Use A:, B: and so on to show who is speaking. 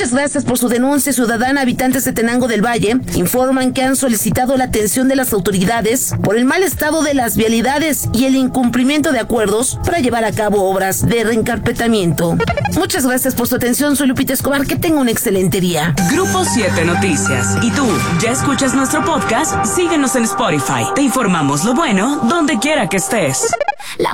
A: Muchas gracias por su denuncia ciudadana. Habitantes de Tenango del Valle informan que han solicitado la atención de las autoridades por el mal estado de las vialidades y el incumplimiento de acuerdos para llevar a cabo obras de reencarpetamiento. Muchas gracias por su atención. Soy Lupita Escobar. Que tenga un excelente día.
B: Grupo 7 Noticias. ¿Y tú, ya escuchas nuestro podcast? Síguenos en Spotify. Te informamos lo bueno donde quiera que estés.